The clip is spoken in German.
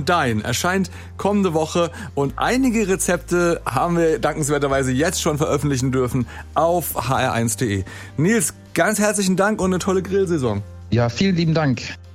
und Dein erscheint kommende Woche und einige Rezepte haben wir dankenswerterweise jetzt schon veröffentlichen dürfen auf hr1.de. Nils, ganz herzlichen Dank und eine tolle Grillsaison. Ja, vielen lieben Dank.